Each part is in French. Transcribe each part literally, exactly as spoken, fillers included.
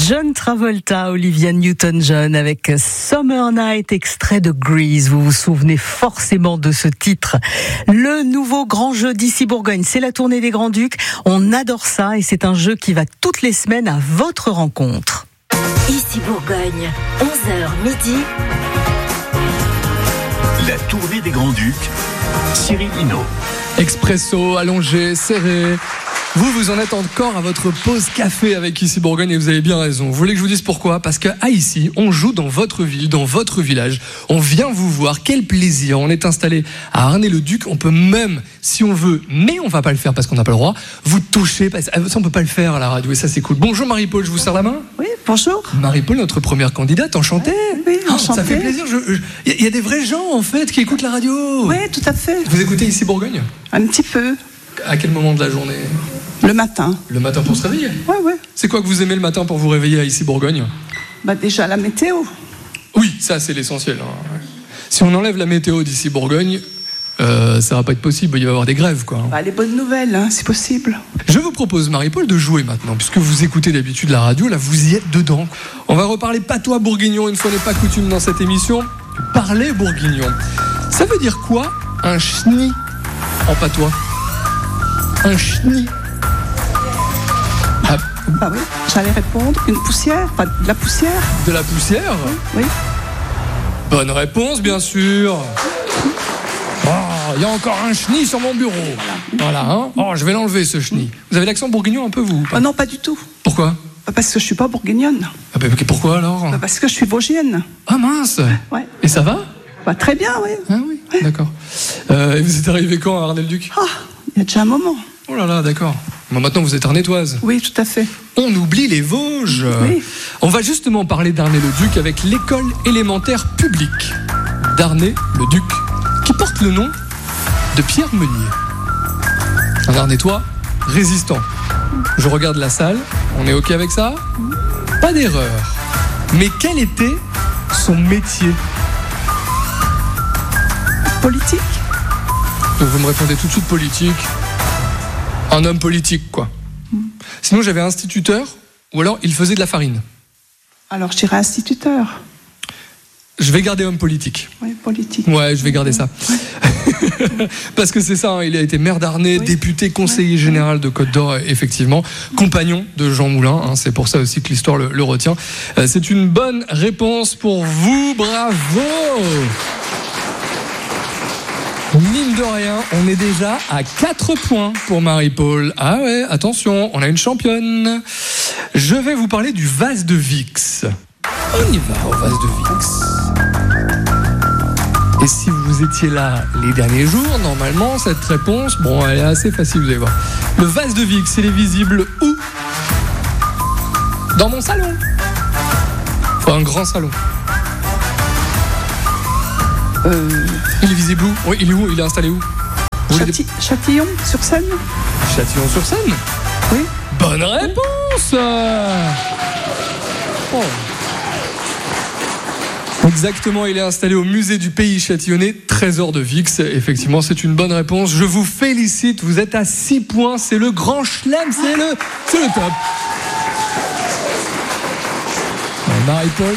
John Travolta, Olivia Newton-John avec Summer Night, extrait de Grease. Vous vous souvenez forcément de ce titre. Le nouveau grand jeu d'Ici Bourgogne, c'est la tournée des Grands-Ducs. On adore ça et c'est un jeu qui va toutes les semaines à votre rencontre. Ici Bourgogne, onze heures midi. La tournée des Grands-Ducs, Cyril Hinault. Expresso, allongé, serré. Vous, vous en êtes encore à votre pause café avec Ici Bourgogne et vous avez bien raison. Vous voulez que je vous dise pourquoi ? Parce qu'à Ici, on joue dans votre ville, dans votre village. On vient vous voir. Quel plaisir. On est installé à Arnay-le-Duc. On peut même, si on veut, mais on va pas le faire parce qu'on n'a pas le droit, vous toucher. Ça, on peut pas le faire à la radio et ça, c'est cool. Bonjour Marie-Paul, je vous serre la main ? Oui, bonjour. Marie-Paul, notre première candidate, enchantée. Oui, enchantée. Oh, ça fait plaisir. Il y a des vrais gens, en fait, qui écoutent la radio. Oui, tout à fait. Vous écoutez Ici Bourgogne ? Un petit peu. À quel moment de la journée ? Le matin. Le matin pour se réveiller ? Oui, oui. C'est quoi que vous aimez le matin pour vous réveiller à Ici Bourgogne ? Bah déjà la météo. Oui, ça c'est l'essentiel. Hein. Si on enlève la météo d'Ici Bourgogne, euh, ça va pas être possible, il va y avoir des grèves, quoi. Bah, les bonnes nouvelles, hein, c'est possible. Je vous propose, Marie-Paul, de jouer maintenant, puisque vous écoutez d'habitude la radio, là vous y êtes dedans. On va reparler patois bourguignon, une fois n'est pas coutume dans cette émission. Parler bourguignon. Ça veut dire quoi un chenille en patois ? Un chenille. Ah, Bah oui, j'allais répondre une poussière, enfin de la poussière. de la poussière ? Oui. Bonne réponse, bien sûr. Oh, il y a encore un chenille sur mon bureau. Voilà, hein. Oh, je vais l'enlever, ce chenille. Vous avez l'accent bourguignon un peu, vous ? Ah non, pas du tout. Pourquoi ? Bah, parce que je suis pas bourguignonne. Ah ben, pourquoi alors ? Bah, parce que je suis vosgienne. Ah mince. Ouais. Et ça va ? Bah très bien, oui. Ah oui, d'accord. Euh, et vous êtes arrivé quand à Arnay-le-Duc ? Ah, il y a déjà un moment. Oh là là, d'accord. Bon, maintenant vous êtes arnétoise. Oui, tout à fait. On oublie les Vosges. Oui. On va justement parler d'Arnay-le-Duc avec l'école élémentaire publique d'Arnay-le-Duc, qui porte le nom de Pierre Meunier. Un Arnétois résistant. Je regarde la salle, on est OK avec ça ? Pas d'erreur. Mais quel était son métier ? Politique. Donc vous me répondez tout de suite politique. Un homme politique, quoi. Sinon, j'avais instituteur, ou alors il faisait de la farine. Alors je dirais instituteur. Je vais garder homme politique. Oui, politique. Ouais, je vais garder ça. Parce que c'est ça, hein, il a été maire d'Arnay, Oui. député, conseiller général de Côte d'Or, effectivement, compagnon de Jean Moulin, hein, c'est pour ça aussi que l'histoire le, le retient. Euh, c'est une bonne réponse pour vous, bravo! Mine de rien, on est déjà à quatre points pour Marie-Paul. Ah ouais, attention, on a une championne. Je vais vous parler du vase de Vix. On y va au vase de Vix. Et si vous étiez là les derniers jours, normalement, cette réponse, bon, elle est assez facile, vous allez voir. Le vase de Vix, il est visible où ? Dans mon salon. Enfin, un grand salon. Euh, Il est visible où ? Oui, il est où ? Il est installé où ? Vous voulez des- Châti- Châtillon sur Seine. Châtillon-sur-Seine ? Oui. Bonne réponse. Oh. Exactement, il est installé au musée du pays châtillonnais, trésor de Vix. Effectivement, c'est une bonne réponse. Je vous félicite, vous êtes à six points. C'est le grand chelem, c'est le, c'est le top. Marie-Paul,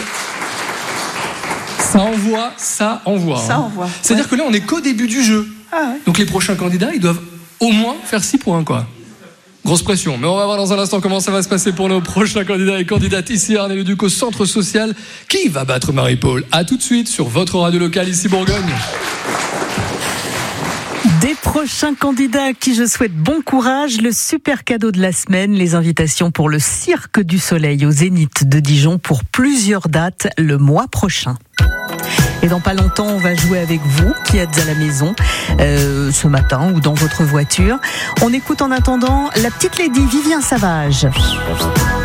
ça envoie, ça envoie. Ça hein. envoie, C'est-à-dire ouais. que là, on est qu'au début du jeu. Ah ouais. Donc les prochains candidats, ils doivent au moins faire six points, quoi. Grosse pression. Mais on va voir dans un instant comment ça va se passer pour nos prochains candidats et candidates ici à Arnay-le-Duc au centre social. Qui va battre Marie-Paul ? À tout de suite sur votre radio locale ici Bourgogne. Des prochains candidats à qui je souhaite bon courage, le super cadeau de la semaine, les invitations pour le Cirque du Soleil au Zénith de Dijon pour plusieurs dates le mois prochain. Et dans pas longtemps, on va jouer avec vous qui êtes à la maison euh, ce matin ou dans votre voiture. On écoute en attendant la petite Lady Vivien Savage.